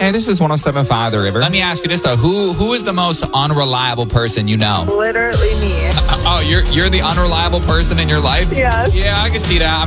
Hey, this is 107.5 The River. Let me ask you this, though. Who is the most unreliable person you know? Literally me. Oh, you're the unreliable person in your life? Yes. Yeah, I can see that.